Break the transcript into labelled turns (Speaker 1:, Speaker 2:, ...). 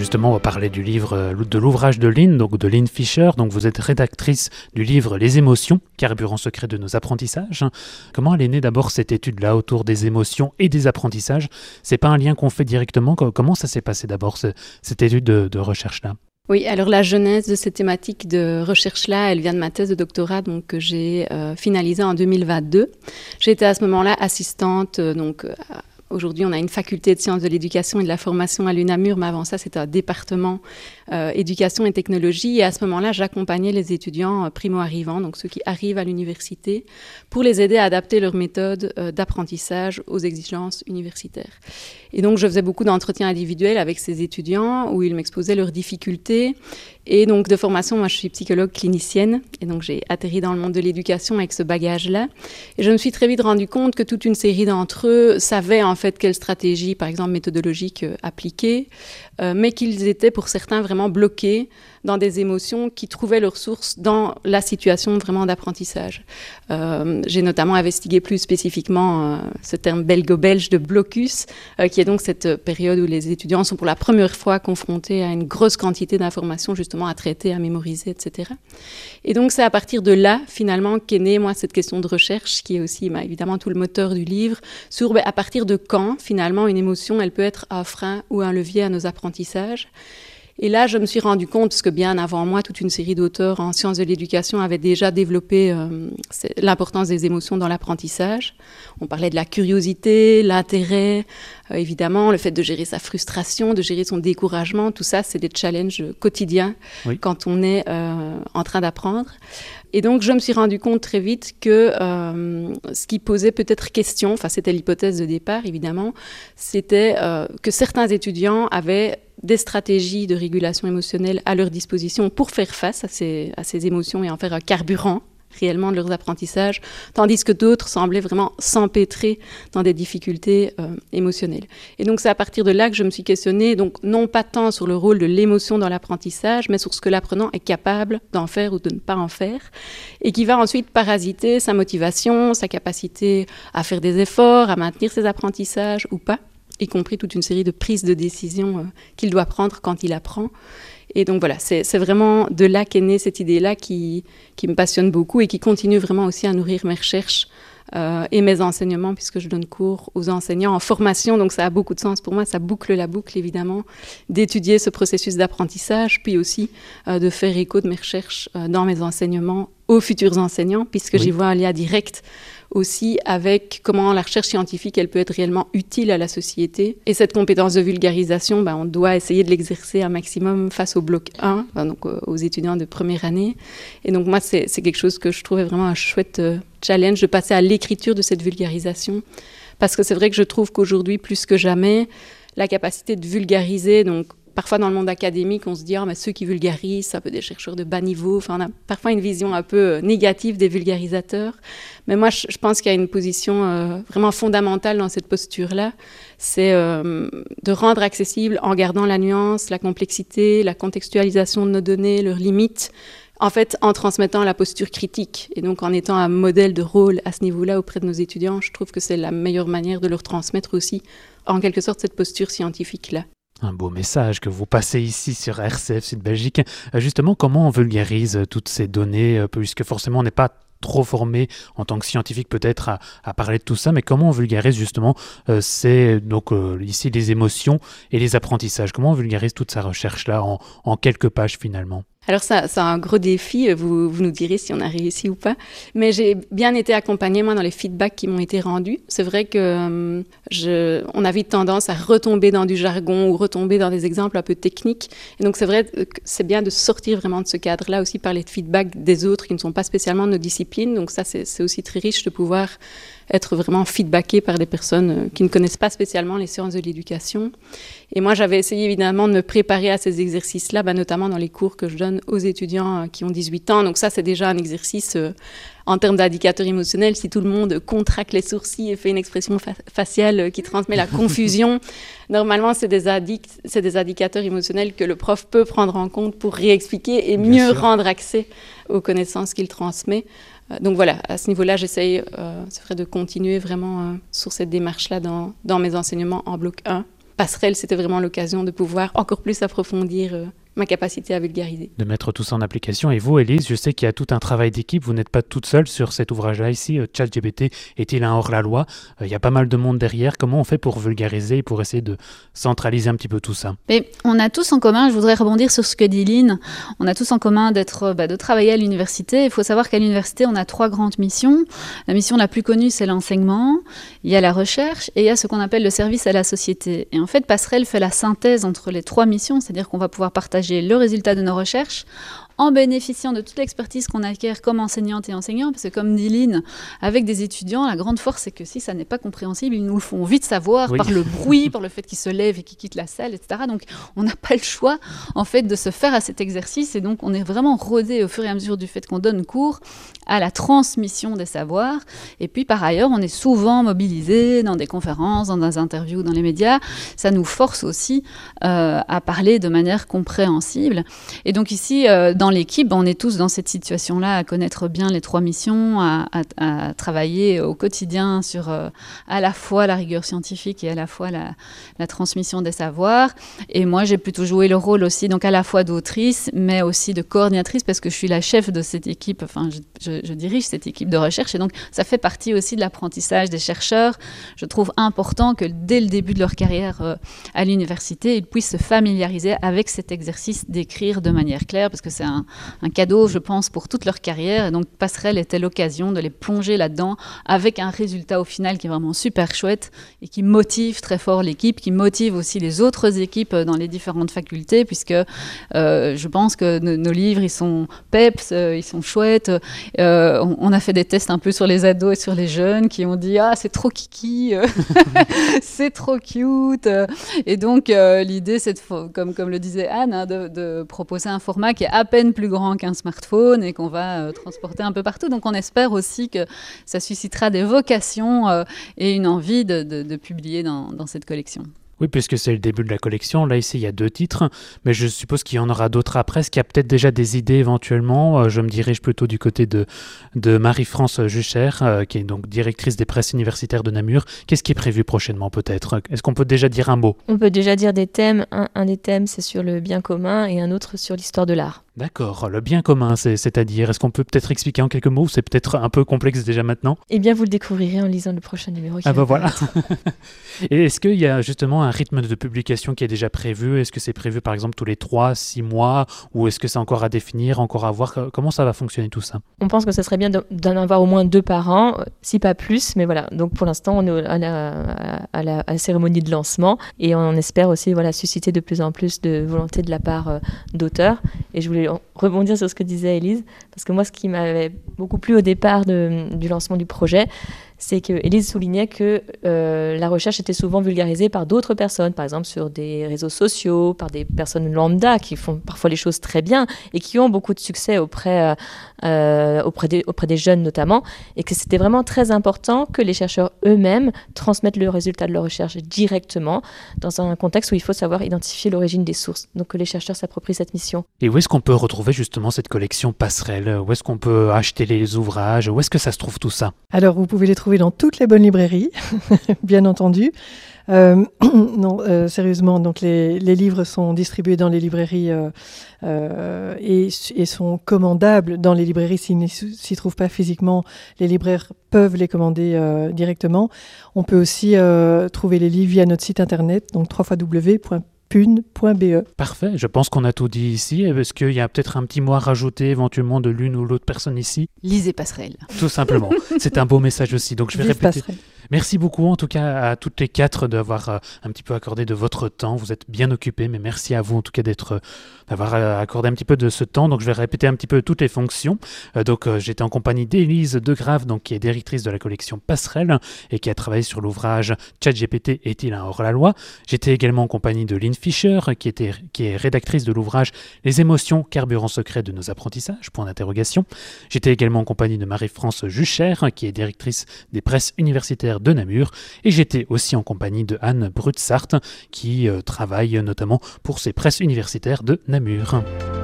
Speaker 1: justement, on va parler du livre, de l'ouvrage de Lynn, donc de Lynn Fisher. Donc vous êtes rédactrice du livre Les émotions, carburant secret de nos apprentissages. Comment elle est née d'abord cette étude-là autour des émotions et des apprentissages? C'est pas un lien qu'on fait directement. Comment ça s'est passé d'abord, cette étude de recherche-là?
Speaker 2: Oui, alors la genèse de cette thématique de recherche-là, elle vient de ma thèse de doctorat que j'ai finalisée en 2022. J'étais à ce moment-là assistante, aujourd'hui, on a une faculté de sciences de l'éducation et de la formation à l'UNAMUR, mais avant ça, c'était un département éducation et technologie. Et à ce moment-là, j'accompagnais les étudiants primo-arrivants, donc ceux qui arrivent à l'université, pour les aider à adapter leur méthode d'apprentissage aux exigences universitaires. Et donc, je faisais beaucoup d'entretiens individuels avec ces étudiants où ils m'exposaient leurs difficultés. Et donc, de formation, moi, je suis psychologue clinicienne. Et donc, j'ai atterri dans le monde de l'éducation avec ce bagage-là. Et je me suis très vite rendu compte que toute une série d'entre eux savaient en fait quelle stratégie, par exemple méthodologique, appliquer, mais qu'ils étaient pour certains vraiment bloqués dans des émotions qui trouvaient leur source dans la situation vraiment d'apprentissage. J'ai notamment investigué plus spécifiquement ce terme belgo-belge de blocus, qui est donc cette période où les étudiants sont pour la première fois confrontés à une grosse quantité d'informations justement à traiter, à mémoriser, etc. Et donc c'est à partir de là finalement qu'est née moi cette question de recherche qui est aussi évidemment tout le moteur du livre sur à partir de quand finalement une émotion elle peut être un frein ou un levier à nos apprentissages. Et là, je me suis rendu compte, parce que bien avant moi, toute une série d'auteurs en sciences de l'éducation avaient déjà développé l'importance des émotions dans l'apprentissage. On parlait de la curiosité, l'intérêt, évidemment, le fait de gérer sa frustration, de gérer son découragement. Tout ça, c'est des challenges quotidiens quand on est en train d'apprendre. Et donc, je me suis rendu compte très vite que ce qui posait peut-être question, enfin, c'était l'hypothèse de départ, évidemment, c'était que certains étudiants avaient des stratégies de régulation émotionnelle à leur disposition pour faire face à ces émotions et en faire un carburant réellement de leurs apprentissages, tandis que d'autres semblaient vraiment s'empêtrer dans des difficultés émotionnelles. Et donc c'est à partir de là que je me suis questionnée, donc non pas tant sur le rôle de l'émotion dans l'apprentissage, mais sur ce que l'apprenant est capable d'en faire ou de ne pas en faire, et qui va ensuite parasiter sa motivation, sa capacité à faire des efforts, à maintenir ses apprentissages ou pas, y compris toute une série de prises de décision qu'il doit prendre quand il apprend. Et donc voilà, c'est vraiment de là qu'est née cette idée-là qui me passionne beaucoup et qui continue vraiment aussi à nourrir mes recherches et mes enseignements, puisque je donne cours aux enseignants en formation, donc ça a beaucoup de sens pour moi, ça boucle la boucle évidemment, d'étudier ce processus d'apprentissage, puis aussi de faire écho de mes recherches dans mes enseignements aux futurs enseignants, puisque j'y vois un lien direct aussi avec comment la recherche scientifique, elle peut être réellement utile à la société. Et cette compétence de vulgarisation, on doit essayer de l'exercer un maximum face au bloc 1, donc aux étudiants de première année. Et donc moi, c'est quelque chose que je trouvais vraiment un chouette challenge de passer à l'écriture de cette vulgarisation. Parce que c'est vrai que je trouve qu'aujourd'hui, plus que jamais, la capacité de vulgariser, donc parfois dans le monde académique, on se dit mais ceux qui vulgarisent, c'est un peu des chercheurs de bas niveau. Enfin, on a parfois une vision un peu négative des vulgarisateurs. Mais moi, je pense qu'il y a une position vraiment fondamentale dans cette posture-là. C'est de rendre accessible, en gardant la nuance, la complexité, la contextualisation de nos données, leurs limites, en fait, en transmettant la posture critique. Et donc, en étant un modèle de rôle à ce niveau-là auprès de nos étudiants, je trouve que c'est la meilleure manière de leur transmettre aussi, en quelque sorte, cette posture scientifique-là.
Speaker 1: Un beau message que vous passez ici sur RCF Sud Belgique. Justement, comment on vulgarise toutes ces données, puisque forcément on n'est pas trop formé en tant que scientifique peut-être à parler de tout ça, mais comment on vulgarise justement ici les émotions et les apprentissages? Comment on vulgarise toute sa recherche-là en quelques pages finalement? Alors ça, c'est un gros défi, vous nous direz si on a réussi ou pas, mais j'ai bien été accompagnée moi dans les feedbacks qui m'ont été rendus. C'est vrai que on a vite tendance à retomber dans du jargon ou retomber dans des exemples un peu techniques, et donc c'est vrai que c'est bien de sortir vraiment de ce cadre-là, aussi parler de feedback des autres qui ne sont pas spécialement de nos disciplines, donc ça c'est aussi très riche de pouvoir être vraiment feedbacké par des personnes qui ne connaissent pas spécialement les sciences de l'éducation. Et moi, j'avais essayé évidemment de me préparer à ces exercices-là, notamment dans les cours que je donne aux étudiants qui ont 18 ans. Donc ça, c'est déjà un exercice en termes d'indicateurs émotionnels. Si tout le monde contracte les sourcils et fait une expression faciale qui transmet la confusion, normalement, c'est des indicateurs émotionnels que le prof peut prendre en compte pour réexpliquer et mieux rendre accès aux connaissances qu'il transmet. Donc voilà, à ce niveau-là, j'essaye c'est vrai, de continuer vraiment sur cette démarche-là dans mes enseignements en bloc 1.
Speaker 2: Passerelle, c'était vraiment l'occasion de pouvoir encore plus approfondir ma capacité à vulgariser.
Speaker 1: De mettre tout ça en application. Et vous, Élise, je sais qu'il y a tout un travail d'équipe. Vous n'êtes pas toute seule sur cet ouvrage-là ici. ChatGPT est-il un hors-la-loi? Il y a pas mal de monde derrière. Comment on fait pour vulgariser et pour essayer de centraliser un petit peu tout ça?
Speaker 3: Mais on a tous en commun, je voudrais rebondir sur ce que dit Lynn, on a tous en commun de travailler à l'université. Il faut savoir qu'à l'université, on a 3 grandes missions. La mission la plus connue, c'est l'enseignement. Il y a la recherche et il y a ce qu'on appelle le service à la société. Et en fait, Passerelle fait la synthèse entre les 3 missions, c'est-à-dire qu'on va pouvoir partager le résultat de nos recherches en bénéficiant de toute l'expertise qu'on acquiert comme enseignante et enseignant, parce que comme dit Lynn, avec des étudiants, la grande force, c'est que si ça n'est pas compréhensible, ils nous le font vite savoir par le bruit, par le fait qu'ils se lèvent et qu'ils quittent la salle, etc. Donc, on n'a pas le choix, en fait, de se faire à cet exercice, et donc on est vraiment rodé au fur et à mesure du fait qu'on donne cours à la transmission des savoirs. Et puis, par ailleurs, on est souvent mobilisé dans des conférences, dans des interviews, dans les médias. Ça nous force aussi à parler de manière compréhensible. Et donc ici, dans l'équipe, on est tous dans cette situation-là, à connaître bien les 3 missions, à travailler au quotidien sur à la fois la rigueur scientifique et à la fois la transmission des savoirs. Et moi, j'ai plutôt joué le rôle aussi, donc à la fois d'autrice, mais aussi de coordinatrice, parce que je suis la chef de cette équipe, enfin, je dirige cette équipe de recherche, et donc ça fait partie aussi de l'apprentissage des chercheurs. Je trouve important que dès le début de leur carrière à l'université, ils puissent se familiariser avec cet exercice d'écrire de manière claire, parce que c'est un cadeau, je pense, pour toute leur carrière. Et donc, Passerelle était l'occasion de les plonger là-dedans avec un résultat au final qui est vraiment super chouette et qui motive très fort l'équipe, qui motive aussi les autres équipes dans les différentes facultés, puisque je pense que nos livres, ils sont peps, ils sont chouettes. On a fait des tests un peu sur les ados et sur les jeunes qui ont dit « Ah, c'est trop kiki, c'est trop cute ». Et donc, l'idée, c'est, comme le disait Anne, hein, de proposer un format qui est à peine plus grand qu'un smartphone et qu'on va transporter un peu partout. Donc, on espère aussi que ça suscitera des vocations et une envie de publier dans cette collection.
Speaker 1: Oui, puisque c'est le début de la collection. Là, ici, il y a 2 titres, mais je suppose qu'il y en aura d'autres après. Est-ce qu'il y a peut-être déjà des idées éventuellement? Je me dirige plutôt du côté de Marie-France Jucher, qui est donc directrice des presses universitaires de Namur. Qu'est-ce qui est prévu prochainement, peut-être? Est-ce qu'on peut déjà dire un mot?
Speaker 4: On peut déjà dire des thèmes. Un des thèmes, c'est sur le bien commun et un autre sur l'histoire de l'art.
Speaker 1: D'accord, le bien commun, c'est-à-dire, est-ce qu'on peut peut-être expliquer en quelques mots? C'est peut-être un peu complexe déjà maintenant.
Speaker 4: Eh bien, vous le découvrirez en lisant le prochain numéro.
Speaker 1: Ah bah voilà. Et est-ce qu'il y a justement un rythme de publication qui est déjà prévu? Est-ce que c'est prévu par exemple tous les 3-6 mois? Ou est-ce que c'est encore à définir, encore à voir? Comment ça va fonctionner tout ça?
Speaker 4: On pense que ce serait bien d'en avoir au moins 2 par an, si pas plus. Mais voilà, donc pour l'instant, on est à la cérémonie de lancement. Et on espère aussi susciter de plus en plus de volonté de la part d'auteurs. Et je voulais rebondir sur ce que disait Élise, parce que moi, ce qui m'avait beaucoup plu au départ du lancement du projet, c'est que Élise soulignait que la recherche était souvent vulgarisée par d'autres personnes, par exemple sur des réseaux sociaux, par des personnes lambda qui font parfois les choses très bien et qui ont beaucoup de succès auprès des jeunes notamment, et que c'était vraiment très important que les chercheurs eux-mêmes transmettent le résultat de leur recherche directement dans un contexte où il faut savoir identifier l'origine des sources. Donc que les chercheurs s'approprient cette mission.
Speaker 1: Et où est-ce qu'on peut retrouver justement cette collection Passerelle? Où est-ce qu'on peut acheter les ouvrages? Où est-ce que ça se trouve tout ça?
Speaker 5: Alors, vous pouvez les trouver dans toutes les bonnes librairies, bien entendu. Sérieusement, donc les livres sont distribués dans les librairies et sont commandables dans les librairies. S'ils ne s'y trouvent pas physiquement, les libraires peuvent les commander directement. On peut aussi trouver les livres via notre site internet, donc www.pune.be.
Speaker 1: Parfait, je pense qu'on a tout dit ici. Est-ce qu'il y a peut-être un petit mot à rajouter éventuellement de l'une ou l'autre personne ici?
Speaker 2: Lisez Passerelle.
Speaker 1: Tout simplement, c'est un beau message aussi. Donc je vais répéter.
Speaker 5: Passerelle.
Speaker 1: Merci beaucoup en tout cas à toutes les 4 d'avoir un petit peu accordé de votre temps. Vous êtes bien occupés, mais merci à vous en tout cas d'avoir accordé un petit peu de ce temps. Donc je vais répéter un petit peu toutes les fonctions. J'étais en compagnie d'Élise Degrave, donc qui est directrice de la collection Passerelle et qui a travaillé sur l'ouvrage ChatGPT est-il un hors-la-loi? J'étais également en compagnie de Lynn Fischer, qui est rédactrice de l'ouvrage Les émotions, carburant secret de nos apprentissages, point d'interrogation. J'étais également en compagnie de Marie-France Jucher, qui est directrice des presses universitaires de Namur, et j'étais aussi en compagnie de Anne Brutsart, qui travaille notamment pour ces presses universitaires de Namur.